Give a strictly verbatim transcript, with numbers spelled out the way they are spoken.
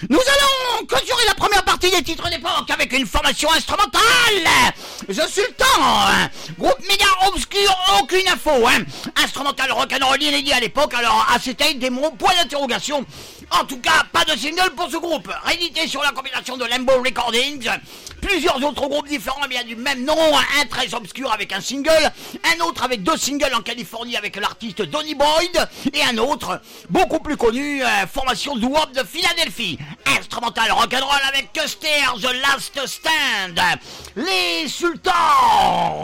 Nous allons clôturer la première partie des titres d'époque avec une formation instrumentale. The Sultan, groupe méga obscur, aucune info, hein. Instrumental rock'n'roll inédit à l'époque, alors acetate, démon, point d'interrogation. En tout cas, pas de single pour ce groupe. Réédité sur la compilation de Limbo Recordings. Plusieurs autres groupes différents bien du même nom. Un très obscur avec un single, un autre avec deux singles en Californie avec l'artiste Donny Boyd, et un autre, beaucoup plus connu, euh, formation Doo Wop de Philadelphie. Instrumental rock'n'roll avec Custer, The Last Stand. Les Sultans.